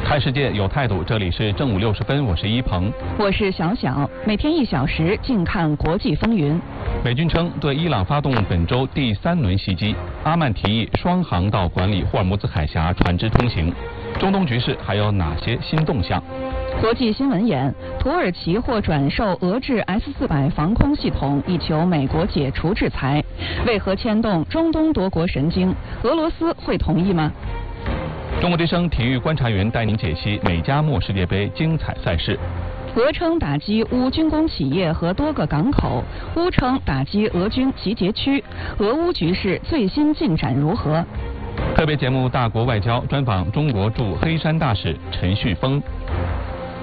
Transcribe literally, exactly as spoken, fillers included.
看世界有态度，这里是正午六十分，我是一鹏， 我是小小，每天一小时，静看国际风云。 美军称对伊朗发动本周第三轮袭击，阿曼提议双航道管理霍尔木兹海峡船只通行。中东局势还有哪些新动向？ 国际新闻言，土耳其或转售俄制 S 四百防空系统，以求美国解除制裁。为何牵动中东多国神经？俄罗斯会同意吗？ 中国之声体育观察员带您解析美加墨世界杯精彩赛事。 俄称打击乌军工企业和多个港口，乌称打击俄军集结区。俄乌局势最新进展如何？ 特别节目《大国外交》专访中国驻黑山大使陈旭峰。